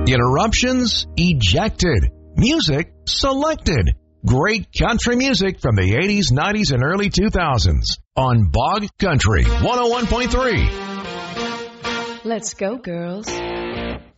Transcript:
Interruptions ejected. Music selected. Great country music from the 80s, 90s, and early 2000s on Bog Country 101.3. Let's go, girls.